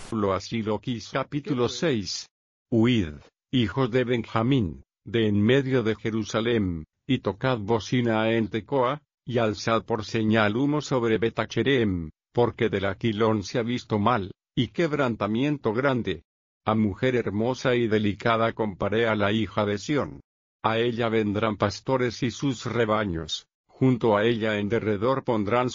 Lo así Loquis capítulo 6. Huid, hijos de Benjamín, de en medio de Jerusalén, y tocad bocina en Tecoa, y alzad por señal humo sobre Betacherem, porque del Aquilón se ha visto mal, y quebrantamiento grande. A mujer hermosa y delicada comparé a la hija de Sión. A ella vendrán pastores y sus rebaños, junto a ella en derredor pondrán